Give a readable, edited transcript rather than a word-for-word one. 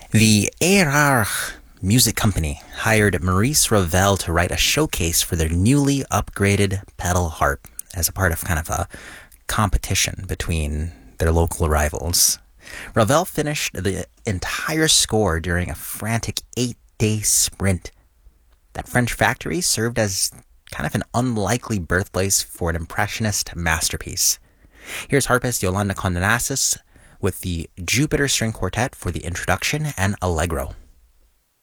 The Erard Music Company hired Maurice Ravel to write a showcase for their newly upgraded pedal harp as a part of kind of a competition between their local rivals. Ravel finished the entire score during a frantic 8-day sprint. That French factory served as kind of an unlikely birthplace for an impressionist masterpiece. Here's harpist Yolanda Condenasis with the Jupiter String Quartet for the introduction and Allegro.